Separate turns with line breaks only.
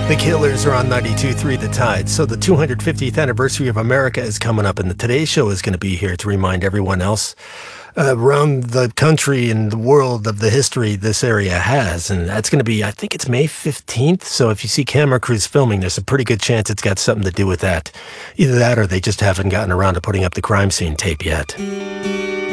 The Killers are on 92.3 The Tide. So the 250th anniversary of America is coming up, and the Today Show is going to be here to remind everyone else around the country and the world of the history this area has. And that's going to be, I think it's May 15th. So if you see camera crews filming, there's a pretty good chance it's got something to do with that. Either that or they just haven't gotten around to putting up the crime scene tape yet.